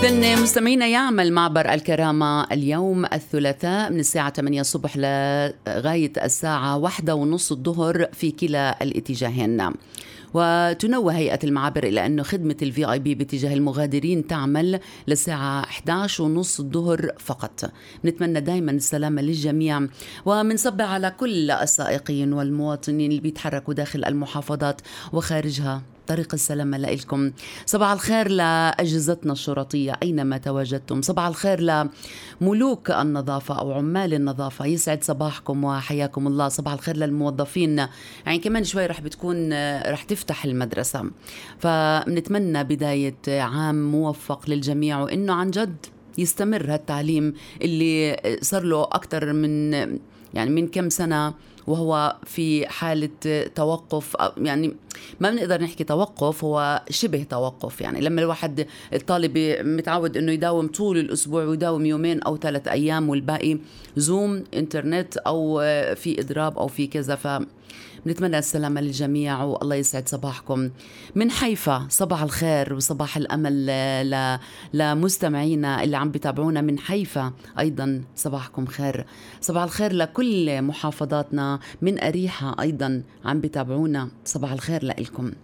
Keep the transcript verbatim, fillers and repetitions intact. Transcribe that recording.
إذن مستمعينا، يعمل معبر الكرامة اليوم الثلاثاء من الساعة ثمانية الصبح لغاية الساعة واحدة ونص الظهر في كلا الاتجاهين. وتنوه هيئة المعابر إلى أن خدمة الفي آي بي باتجاه المغادرين تعمل للساعة إحدى عشر ونص الظهر فقط. نتمنى دائما السلامة للجميع، ومنصبع على كل السائقين والمواطنين اللي بيتحركوا داخل المحافظات وخارجها طريق السلامة لإلكم. صباح الخير لأجهزتنا الشرطية أينما تواجدتم. صباح الخير لملوك النظافة أو عمال النظافة، يسعد صباحكم وحياكم الله. صباح الخير للموظفين، يعني كمان شوي رح بتكون رح تفتح المدرسة، فنتمنى بداية عام موفق للجميع، وإنه عن جد يستمر هالتعليم اللي صار له أكتر من يعني من كم سنة وهو في حالة توقف. يعني ما بنقدر نحكي توقف، هو شبه توقف. يعني لما الواحد الطالب متعود انه يداوم طول الاسبوع ويداوم يومين او ثلاث ايام والباقي زوم انترنت او في اضراب او في كذا، ف نتمنى السلامة للجميع والله يسعد صباحكم. من حيفا صباح الخير وصباح الأمل ل... لمستمعينا اللي عم بيتابعونا من حيفا، أيضا صباحكم خير. صباح الخير لكل محافظاتنا، من أريحة أيضا عم بيتابعونا، صباح الخير لإلكم.